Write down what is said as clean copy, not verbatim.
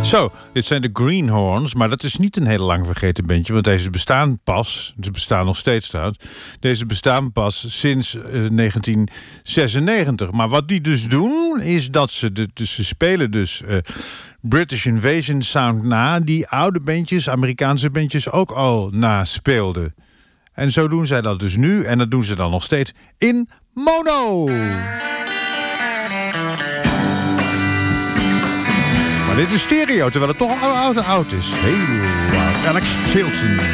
Zo, dit zijn de Greenhorns, maar dat is niet een heel lang vergeten bandje, want deze bestaan pas, ze bestaan nog steeds trouwens, deze bestaan pas sinds 1996. Maar wat die dus doen, is dat ze spelen dus British Invasion sound na, die oude bandjes, Amerikaanse bandjes ook al naspeelden. En zo doen zij dat dus nu, en dat doen ze dan nog steeds in mono. Dit is stereo, terwijl het toch oud is. Heel oud. Alex Chilton.